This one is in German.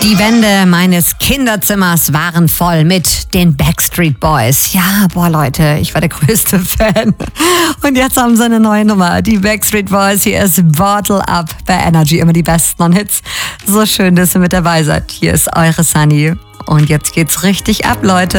Die Wände meines Kinderzimmers waren voll mit den Backstreet Boys. Ja, boah Leute, ich war der größte Fan. Und jetzt haben sie eine neue Nummer. Die Backstreet Boys, hier ist Bottle Up bei Energy. Immer die besten Hits. So schön, dass ihr mit dabei seid. Hier ist eure Sunny. Und jetzt geht's richtig ab, Leute.